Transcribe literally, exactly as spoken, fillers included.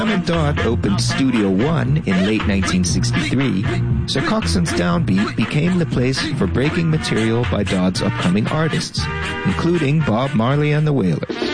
Sam and Dodd opened Studio One in late nineteen sixty-three, Sir Coxsone's Downbeat became the place for breaking material by Dodd's upcoming artists, including Bob Marley and the Wailers.